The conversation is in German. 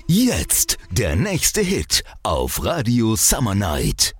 Jetzt der nächste Hit auf Radio Summer Night.